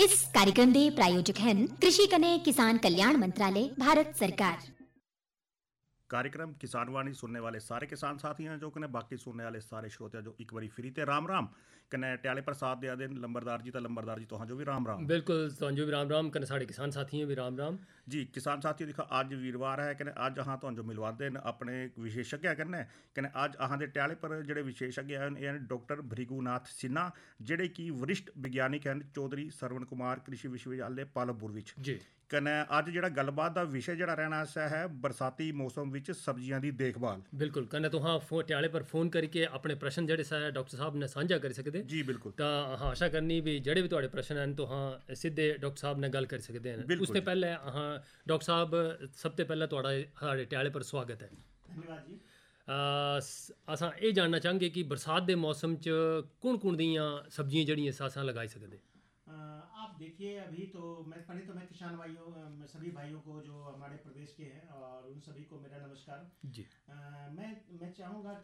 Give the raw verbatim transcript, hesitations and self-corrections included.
इस कार्यक्रम के प्रायोजक हैं कृषि कने किसान कल्याण मंत्रालय भारत सरकार। कार्यक्रम किसान वाणी सुनने वाले सारे किसान साथी हैं जो कने बाकी सुनने वाले सारे श्रोते जो एक बारी फ्री ते राम राम कने ट्याले पर साथ दिया दिन लंबरदार जी तो लंबरदार जी तो जो भी राम राम बिल्कुल तो भी राम राम कने सारे किसान साथी हैं भी राम राम जी। किसान साथियों दिखा आज वीरवार है कने आज अहाँ तो जो मिलवाते हैं अपने विशेषज्ञ कन्ने कने आज अहाँ दे ट्याले पर जेडे विशेषज्ञ हैं डॉक्टर भृगुनाथ सिन्हा जेडे की वरिष्ठ वैज्ञानिक हैं चौधरी सरवण कुमार कृषि विश्वविद्यालय पालमपुर विच जी। कने अज जिहड़ा गलबात दा विषय जिहड़ा रहना है बरसाती मौसम विच सब्जियां दी देखभाल। बिल्कुल कने तो हाँ फो ट्याले पर फोन करके अपने प्रश्न जेडे सा डॉक्टर साहब ने साझा कर सकते जी बिल्कुल। तो हाँ आशा करनी भी जेडे भी तुहाडे प्रश्न हैं तो हाँ सीधे डॉक्टर साहब ने गल कर सकते हैं। उससे पहले हाँ डॉक्टर साहब सबसे पहले तुहाडा साडे ट्याले पर स्वागत है। धन्यवाद जी। असां ये जानना चाहेंगे कि बरसात के मौसम च कौन कौन दियां सब्जियां जड़ियां असां लगाई सकते। आप देखिए अभी तो मैं पहले तो मैं किसान भाइयों सभी भाइयों को जो हमारे प्रदेश के हैं और उन सभी को मेरा नमस्कार जी। आ, मैं मैं चाहूँगा